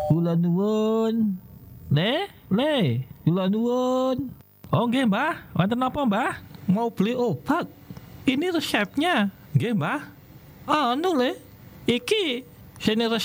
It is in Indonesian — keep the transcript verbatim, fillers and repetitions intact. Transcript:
Kula nuwun. Le, le, kula nuwun. Oh nggih Mbah, wonten napa Mbah? Mau beli obat. Ini resepnya. Nggih Mbah. Anu le, iki sini resep